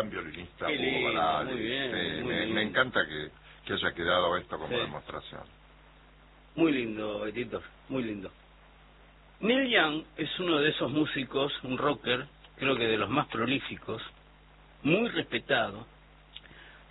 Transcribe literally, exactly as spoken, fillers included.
gran violinista Qué Hugo lindo, Barali. muy bien, Sí, muy me, bien. me encanta que, que haya quedado esto como Sí. demostración. Muy lindo, editor, muy lindo. Neil Young es uno de esos músicos, un rocker, creo que de los más prolíficos, muy respetado,